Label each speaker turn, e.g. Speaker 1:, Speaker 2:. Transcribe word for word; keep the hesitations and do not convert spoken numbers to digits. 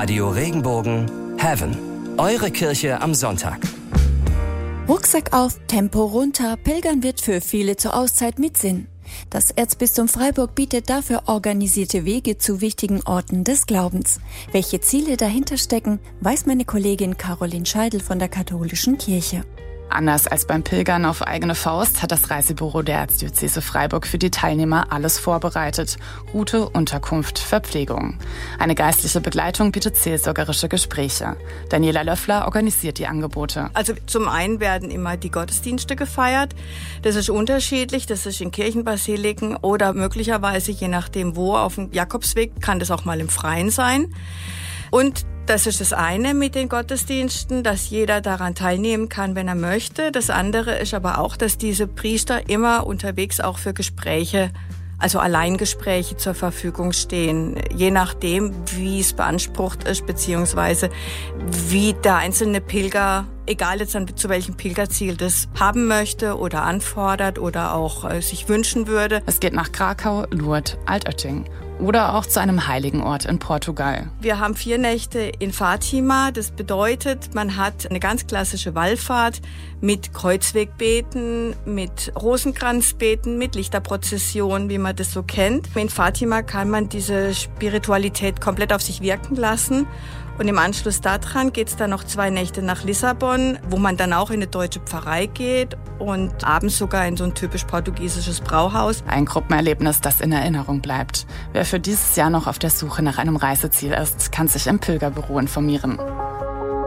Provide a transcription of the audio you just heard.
Speaker 1: Radio Regenbogen Heaven. Eure Kirche am Sonntag.
Speaker 2: Rucksack auf, Tempo runter, Pilgern wird für viele zur Auszeit mit Sinn. Das Erzbistum Freiburg bietet dafür organisierte Wege zu wichtigen Orten des Glaubens. Welche Ziele dahinter stecken, weiß meine Kollegin Caroline Scheidel von der Katholischen Kirche.
Speaker 3: Anders als beim Pilgern auf eigene Faust hat das Reisebüro der Erzdiözese Freiburg für die Teilnehmer alles vorbereitet. Route, Unterkunft, Verpflegung. Eine geistliche Begleitung bietet seelsorgerische Gespräche. Daniela Löffler organisiert die Angebote.
Speaker 4: Also zum einen werden immer die Gottesdienste gefeiert. Das ist unterschiedlich, das ist in Kirchenbasiliken oder möglicherweise, je nachdem wo, auf dem Jakobsweg kann das auch mal im Freien sein. Und das ist das eine mit den Gottesdiensten, dass jeder daran teilnehmen kann, wenn er möchte. Das andere ist aber auch, dass diese Priester immer unterwegs auch für Gespräche, also Alleingespräche zur Verfügung stehen. Je nachdem, wie es beansprucht ist, beziehungsweise wie der einzelne Pilger, egal jetzt dann zu welchem Pilgerziel, das haben möchte oder anfordert oder auch äh, sich wünschen würde.
Speaker 3: Es geht nach Krakau, Lourdes, Altötting. Oder auch zu einem heiligen Ort in Portugal.
Speaker 4: Wir haben vier Nächte in Fatima. Das bedeutet, man hat eine ganz klassische Wallfahrt mit Kreuzwegbeten, mit Rosenkranzbeten, mit Lichterprozession, wie man das so kennt. In Fatima kann man diese Spiritualität komplett auf sich wirken lassen. Und im Anschluss daran geht es dann noch zwei Nächte nach Lissabon, wo man dann auch in eine deutsche Pfarrei geht und abends sogar in so ein typisch portugiesisches Brauhaus.
Speaker 3: Ein Gruppenerlebnis, das in Erinnerung bleibt. Wer für dieses Jahr noch auf der Suche nach einem Reiseziel ist, kann sich im Pilgerbüro informieren.